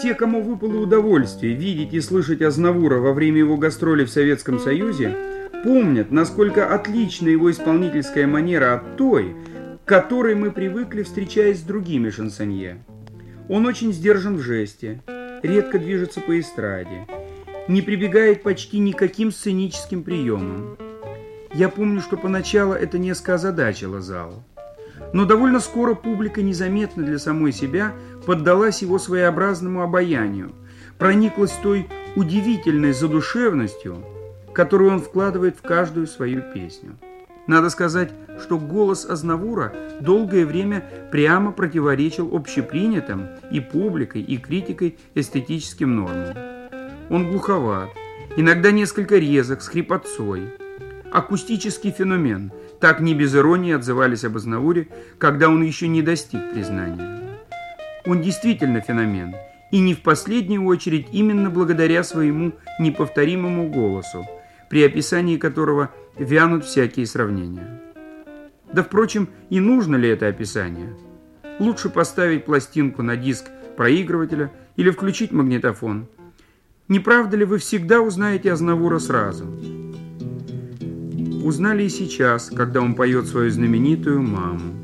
Те, кому выпало удовольствие видеть и слышать Азнавура во время его гастролей в Советском Союзе, помнят, насколько отлична его исполнительская манера от той, к которой мы привыкли, встречаясь с другими шансонье. Он очень сдержан в жесте, редко движется по эстраде, не прибегает почти никаким сценическим приемам. Я помню, что поначалу это несколько озадачило зал. Но довольно скоро публика незаметно для самой себя поддалась его своеобразному обаянию, прониклась той удивительной задушевностью, которую он вкладывает в каждую свою песню. Надо сказать, что голос Азнавура долгое время прямо противоречил общепринятым и публикой, и критикой эстетическим нормам. Он глуховат, иногда несколько резок, с хрипотцой. Акустический феномен. Так не без иронии отзывались об Азнавуре, когда он еще не достиг признания. Он действительно феномен, и не в последнюю очередь именно благодаря своему неповторимому голосу, при описании которого вянут всякие сравнения. Да, впрочем, и нужно ли это описание? Лучше поставить пластинку на диск проигрывателя или включить магнитофон. Не правда ли вы всегда узнаете Азнавура сразу? Узнали и сейчас, когда он поет свою знаменитую «Маму».